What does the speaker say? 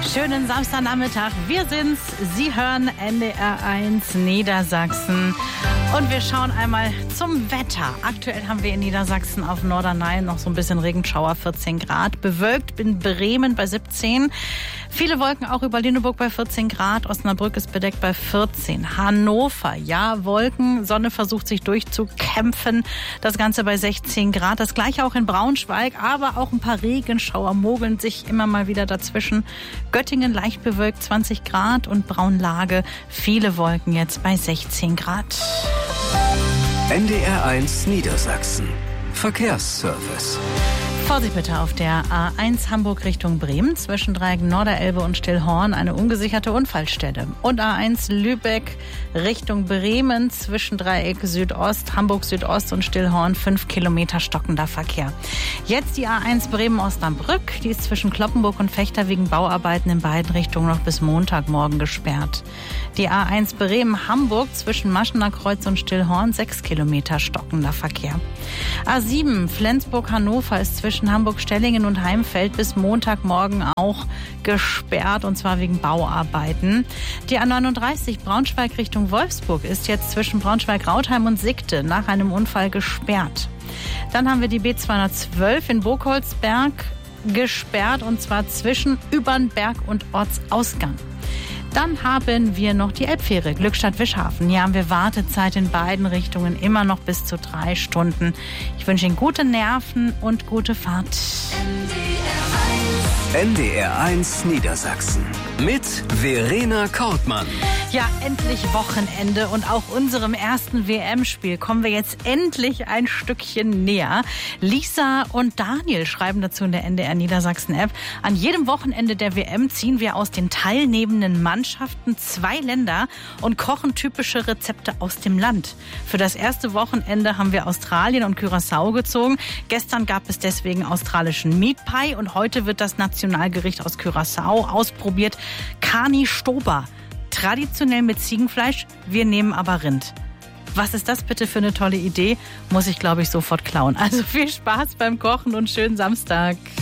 Schönen Samstagnachmittag. Wir sind's. Sie hören NDR1 Niedersachsen. Und wir schauen einmal zum Wetter. Aktuell haben wir in Niedersachsen auf Norderney noch so ein bisschen Regenschauer, 14 Grad. Bewölkt in Bremen bei 17. Viele Wolken auch über Lüneburg bei 14 Grad. Osnabrück ist bedeckt bei 14. Hannover, ja, Wolken. Sonne versucht sich durchzukämpfen. Das Ganze bei 16 Grad. Das gleiche auch in Braunschweig. Aber auch ein paar Regenschauer mogeln sich immer mal wieder dazwischen. Göttingen leicht bewölkt 20 Grad und Braunlage viele Wolken jetzt bei 16 Grad. NDR1 Niedersachsen. Verkehrsservice. Vorsicht bitte auf der A1 Hamburg Richtung Bremen zwischen Dreieck Norderelbe und Stillhorn eine ungesicherte Unfallstelle. Und A1 Lübeck Richtung Bremen zwischen Dreieck Südost, Hamburg Südost und Stillhorn 5 Kilometer stockender Verkehr. Jetzt die A1 Bremen-Osnabrück, die ist zwischen Cloppenburg und Vechta wegen Bauarbeiten in beiden Richtungen noch bis Montagmorgen gesperrt. Die A1 Bremen-Hamburg zwischen Maschener Kreuz und Stillhorn 6 Kilometer stockender Verkehr. A7 Flensburg-Hannover ist zwischen Hamburg-Stellingen und Heimfeld bis Montagmorgen auch gesperrt, und zwar wegen Bauarbeiten. Die A39 Braunschweig Richtung Wolfsburg ist jetzt zwischen Braunschweig-Rautheim und Siegte nach einem Unfall gesperrt. Dann haben wir die B212 in Burgholzberg gesperrt, und zwar zwischen Übernberg und Ortsausgang. Dann haben wir noch die Elbfähre Glückstadt-Wischhafen. Hier haben wir Wartezeit in beiden Richtungen immer noch bis zu 3 Stunden. Ich wünsche Ihnen gute Nerven und gute Fahrt. NDR1 Niedersachsen mit Verena Kortmann. Ja, endlich Wochenende, und auch unserem ersten WM-Spiel kommen wir jetzt endlich ein Stückchen näher. Lisa und Daniel schreiben dazu in der NDR Niedersachsen-App: An jedem Wochenende der WM ziehen wir aus den teilnehmenden Mannschaften 2 Länder und kochen typische Rezepte aus dem Land. Für das erste Wochenende haben wir Australien und Curaçao gezogen. Gestern gab es deswegen australischen Meat Pie und heute wird das Nationalgericht aus Curaçao ausprobiert. Carni Stoba. Traditionell mit Ziegenfleisch, wir nehmen aber Rind. Was ist das bitte für eine tolle Idee? Muss ich, glaube ich, sofort klauen. Also viel Spaß beim Kochen und schönen Samstag.